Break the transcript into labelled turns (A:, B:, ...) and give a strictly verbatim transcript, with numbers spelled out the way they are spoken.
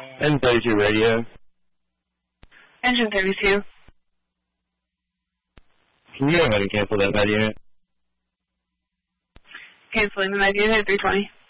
A: N thirty-two radio.
B: Engine thirty-two.
A: Can you go ahead and cancel that med unit?
B: Canceling the med unit at three twenty.